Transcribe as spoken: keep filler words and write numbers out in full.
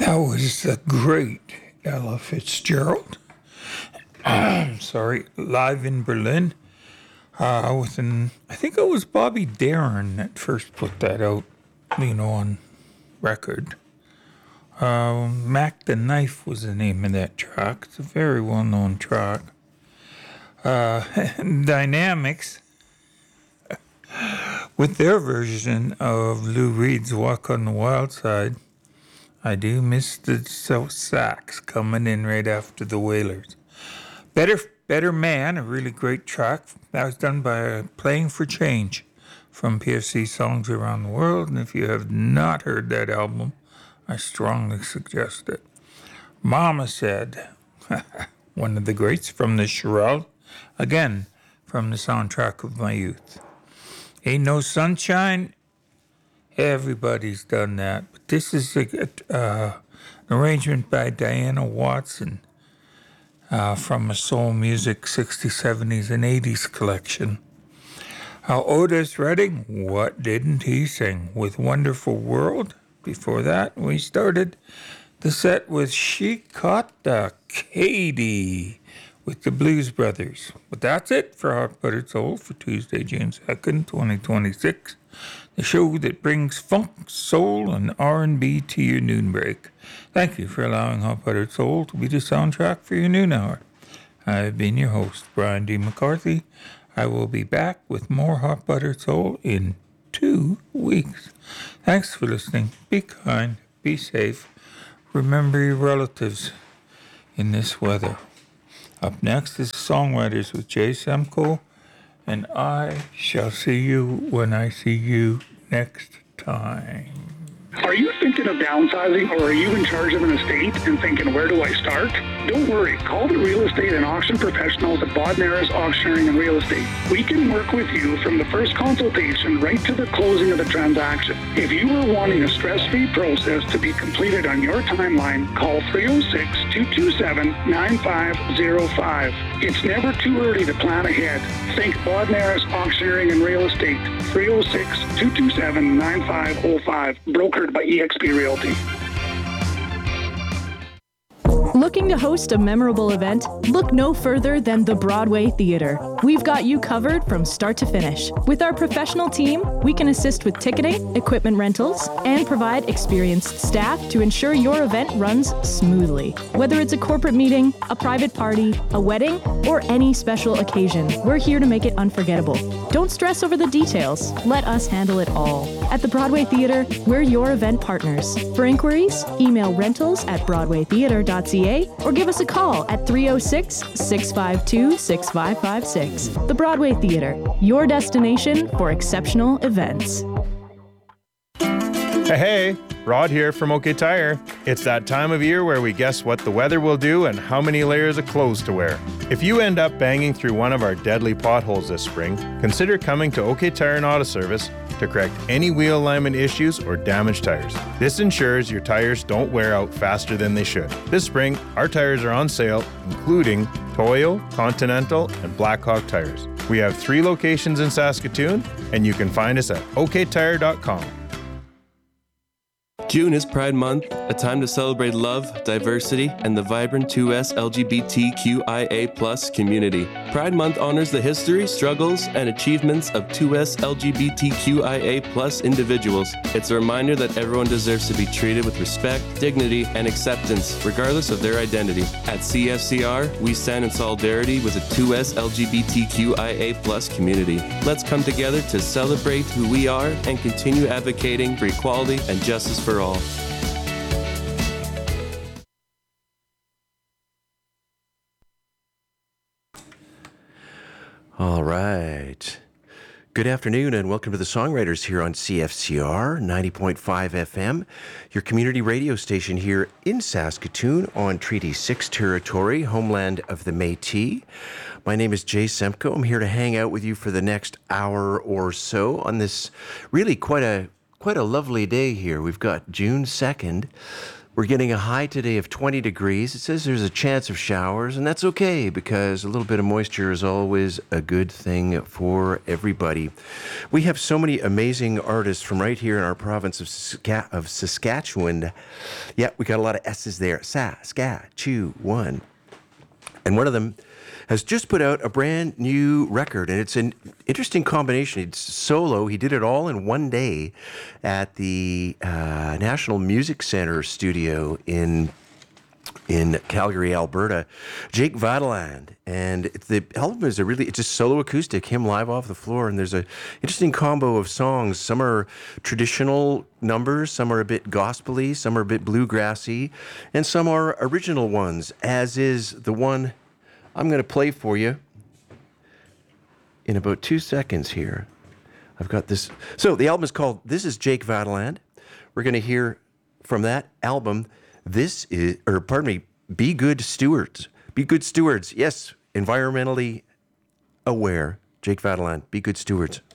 That was the great Ella Fitzgerald. Sorry, live in Berlin. Uh, with an, I think it was Bobby Darin that first put that out, you know, on record. Uh, Mac the Knife was the name of that track. It's a very well-known track. Uh, Dynamics, with their version of Lou Reed's Walk on the Wild Side. I do miss the South Sax coming in right after the Wailers. Better Better Man, a really great track. That was done by Playing for Change from P F C Songs Around the World. And if you have not heard that album, I strongly suggest it. Mama Said, one of the greats from the Shirelle. Again, from the soundtrack of my youth. Ain't No Sunshine. Everybody's done that. But this is a, uh, an arrangement by Diana Watson. Uh, from a soul music sixties, seventies, and eighties collection. Uh, Otis Redding, what didn't he sing? With Wonderful World. Before that, we started the set with She Caught the Katy with the Blues Brothers. But that's it for Hot Buttered Soul for Tuesday, June second, twenty twenty-six. The show that brings funk, soul, and R and B to your noon break. Thank you for allowing Hot Buttered Soul to be the soundtrack for your noon hour. I've been your host, Brian D. McCarthy. I will be back with more Hot Buttered Soul in two weeks. Thanks for listening. Be kind. Be safe. Remember your relatives in this weather. Up next is Songwriters with Jay Semko. And I shall see you when I see you next time. Are you thinking of downsizing, or are you in charge of an estate and thinking, where do I start? Don't worry. Call the real estate and auction professionals at Bodnaris Auctioneering and Real Estate. We can work with you from the first consultation right to the closing of the transaction. If you are wanting a stress-free process to be completed on your timeline, call three oh six, two two seven, nine five oh five. It's never too early to plan ahead. Think Bodnaris Auctioneering and Real Estate. three oh six, two two seven, nine five oh five. Brokered by E X P Realty. Looking to host a memorable event? Look no further than the Broadway Theatre. We've got you covered from start to finish. With our professional team, we can assist with ticketing, equipment rentals, and provide experienced staff to ensure your event runs smoothly. Whether it's a corporate meeting, a private party, a wedding, or any special occasion, we're here to make it unforgettable. Don't stress over the details. Let us handle it all. At the Broadway Theatre, we're your event partners. For inquiries, email rentals at broadway theatre dot c a or give us a call at three oh six, six five two, six five five six. The Broadway Theatre, your destination for exceptional events. Hey, hey, Rod here from OK Tire. It's that time of year where we guess what the weather will do and how many layers of clothes to wear. If you end up banging through one of our deadly potholes this spring, consider coming to OK Tire and Auto Service to correct any wheel alignment issues or damaged tires. This ensures your tires don't wear out faster than they should. This spring, our tires are on sale, including Toyo, Continental, and Blackhawk tires. We have three locations in Saskatoon, and you can find us at O K tire dot com. June is Pride Month, a time to celebrate love, diversity, and the vibrant two S L G B T Q I A plus community. Pride Month honors the history, struggles, and achievements of two S L G B T Q I A plus individuals. It's a reminder that everyone deserves to be treated with respect, dignity, and acceptance, regardless of their identity. At C F C R, we stand in solidarity with the two S L G B T Q I A plus community. Let's come together to celebrate who we are and continue advocating for equality and justice for all. All right. Good afternoon and welcome to the Songwriters here on C F C R ninety point five F M, your community radio station here in Saskatoon on Treaty six territory, homeland of the Métis. My name is Jay Semko. I'm here to hang out with you for the next hour or so on this really quite a quite a lovely day here. We've got June second, We're getting a high today of twenty degrees. It says there's a chance of showers, and that's okay because a little bit of moisture is always a good thing for everybody. We have so many amazing artists from right here in our province of, Saska- of Saskatchewan. Yeah, we got a lot of S's there. Saskatchewan. And one of them has just put out a brand new record, and it's an interesting combination. It's solo. He did it all in one day at the uh, National Music Centre studio in in Calgary, Alberta. Jake Vadeland, and the album is a really it's just solo acoustic, him live off the floor, and there's a interesting combo of songs. Some are traditional numbers, some are a bit gospely, some are a bit bluegrassy, and some are original ones, as is the one I'm going to play for you in about two seconds here. I've got this. So the album is called This is Jake Vadeland. We're going to hear from that album. This is, or pardon me, Be Good Stewards. Be Good Stewards. Yes, environmentally aware. Jake Vadeland, Be Good Stewards.